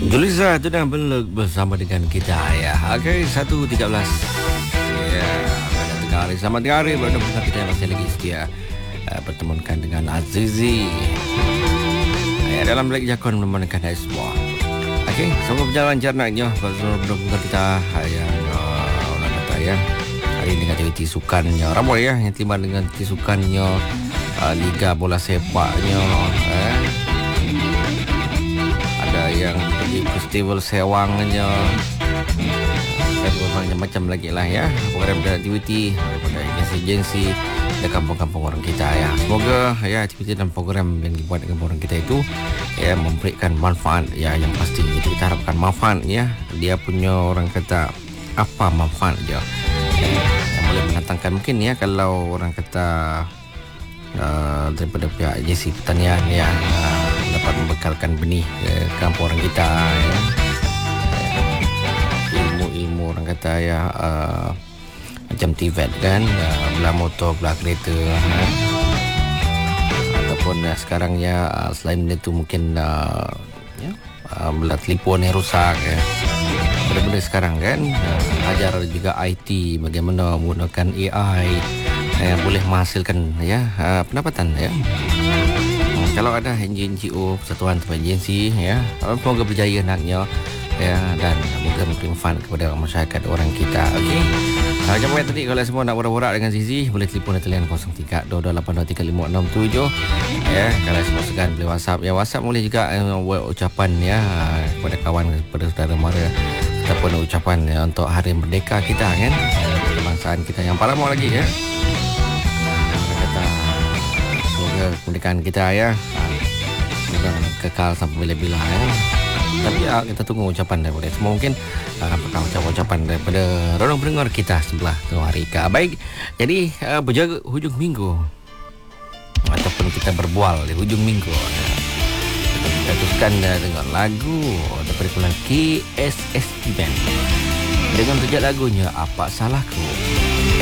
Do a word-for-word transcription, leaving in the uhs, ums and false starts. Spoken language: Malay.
Juliza tu dah beluk bersama dengan kita ya. Okey, satu tiga belas. Ya, pada tengah hari sama tengah hari mudah-mudahan kita masih lagi setia uh, bertemukan dengan Azizi. Ya, dalam lagi jakon menemukan dari semua. Okey, semoga berjalan lancarnya mudah-mudahan kita yang uh, orang kata ya. Hari ini dengan aktiviti sukannya ramai ya, yang terlibat dengan aktiviti sukannya uh, Liga Bola Sepaknya eh. Ada yang pergi festival sewangnya, macam-macam lagi lah ya, program dan aktiviti daripada agensi-agensi dan kampung-kampung orang kita ya. Semoga ya aktiviti dan program yang dibuat dengan orang kita itu ya memberikan manfaat ya, yang pasti itu kita harapkan manfaat ya. Dia punya orang kata apa manfaat dia ya, yang boleh mendatangkan mungkin ya, kalau orang kata uh, daripada pihak agensi pertanian ya, uh, dapat membekalkan benih ke kampung orang kita ya. Ilmu-ilmu orang kata ya, uh, macam T V E T kan, uh, belah motor, belah kereta uh, ataupun uh, sekarang ya, uh, selain itu mungkin uh, ya, uh, belah telefon yang rusak ya. Benda-benda sekarang kan, uh, ajar juga I T bagaimana menggunakan A I yang uh, boleh menghasilkan ya uh, pendapatan ya. Kalau ada N G O, persatuan atau agensi ya, semoga berjaya naknya ya, dan semoga memberi manfaat kepada masyarakat orang kita. Okey. Nah, jam tadi kalau semua nak borak-borak dengan Zizi, boleh telefon talian kosong tiga dua dua lapan dua tiga lima enam tujuh ya. Kalau semua segan boleh WhatsApp ya. WhatsApp boleh juga uh, buat ucapan ya kepada kawan, kepada saudara mara, ataupun ucapan ya, untuk Hari Merdeka kita kan, kebangsaan kita yang paling mau lagi ya. Kemerdekaan kita ya, semoga kekal sampai bila-bila ya. Tapi ya, kita tunggu ucapan daripada semua, mungkin uh, apakah ucapan-ucapan daripada orang pendengar kita sebelah tu hari ke. Baik, jadi uh, berjaga hujung minggu ataupun kita berbual di hujung minggu ya. Kita teruskan uh, dengan lagu daripada kumpulan K S S Band dengan tajuk lagunya Apa Salahku.